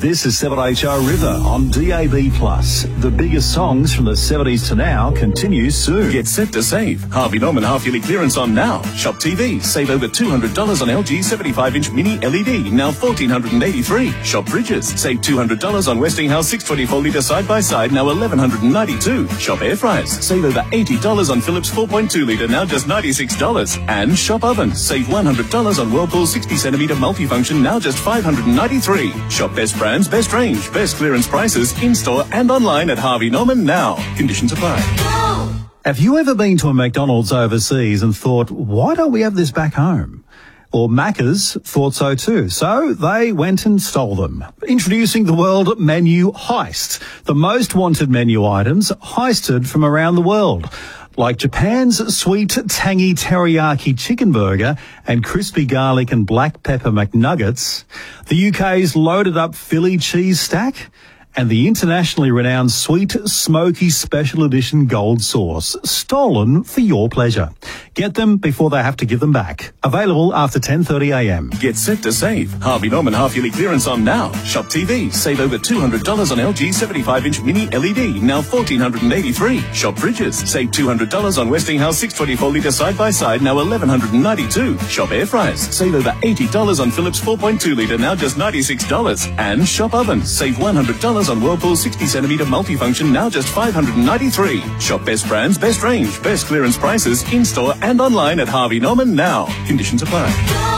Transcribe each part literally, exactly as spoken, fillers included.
This is seven H R River on D A B plus. The biggest songs from the seventies to now continues soon. Get set to save. Harvey Norman half-yearly clearance on Now. Shop T V. Save over two hundred dollars on L G seventy-five inch mini L E D. Now one thousand four hundred eighty-three dollars. Shop Fridges. Save two hundred dollars on Westinghouse six twenty-four litre side-by-side. Now one thousand one hundred ninety-two dollars. Shop Air Fryers. Save over eighty dollars on Philips four point two litre. Now just ninety-six dollars. And Shop Ovens. Save one hundred dollars on Whirlpool sixty centimetre multifunction. Now just five hundred ninety-three dollars. Shop Best Brands, Best Range, Best Clearance prices in-store and online at Harvey Norman Now. Conditions apply. Have you ever been to a McDonald's overseas and thought, why don't we have this back home? Well, Macca's thought so too, so they went and stole them. Introducing the World Menu Heist, the most wanted menu items heisted from around the world. Like Japan's sweet, tangy teriyaki chicken burger and crispy garlic and black pepper McNuggets, the U K's loaded up Philly cheese stack, and the internationally renowned sweet, smoky special edition gold sauce, stolen for your pleasure. Get them before they have to give them back. Available after ten thirty a m. Get set to save. Harvey Norman half-yearly clearance on Now. Shop T V. Save over two hundred dollars on L G seventy-five inch mini L E D. Now one thousand four hundred eighty-three dollars. Shop Fridges. Save two hundred dollars on Westinghouse six twenty-four litre side-by-side. Now one thousand one hundred ninety-two dollars. Shop Air Fryers. Save over eighty dollars on Philips four point two litre. Now just ninety-six dollars. And Shop Ovens. Save one hundred dollars on Whirlpool sixty centimetre multifunction. Now just five hundred ninety-three dollars. Shop Best Brands, Best Range, Best Clearance prices in-store and online at Harvey Norman Now. Conditions apply.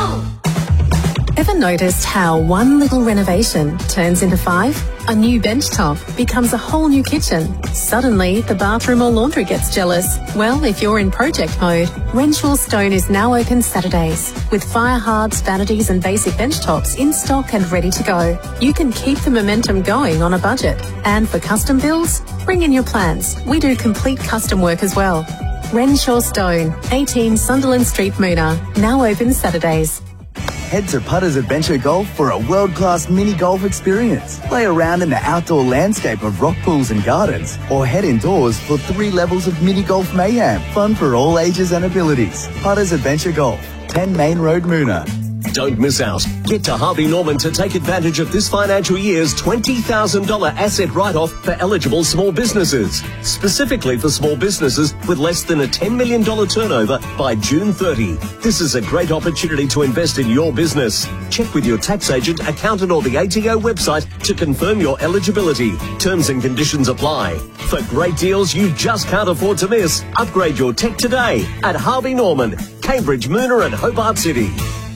Ever noticed how one little renovation turns into five? A new bench top becomes a whole new kitchen. Suddenly, the bathroom or laundry gets jealous. Well, if you're in project mode, Renshaw Stone is now open Saturdays with fire hards, vanities and basic bench tops in stock and ready to go. You can keep the momentum going on a budget. And for custom builds, bring in your plans. We do complete custom work as well. Renshaw Stone, eighteen Sunderland Street, Moona, now open Saturdays. Head to Putters Adventure Golf for a world-class mini golf experience. Play around in the outdoor landscape of rock pools and gardens, or head indoors for three levels of mini golf mayhem. Fun for all ages and abilities. Putters Adventure Golf, ten Main Road, Moona. Don't miss out. Get to Harvey Norman to take advantage of this financial year's twenty thousand dollars asset write-off for eligible small businesses. Specifically for small businesses with less than a ten million dollars turnover by June thirtieth. This is a great opportunity to invest in your business. Check with your tax agent, accountant or the A T O website to confirm your eligibility. Terms and conditions apply. For great deals you just can't afford to miss, upgrade your tech today at Harvey Norman, Cambridge, Moona and Hobart City.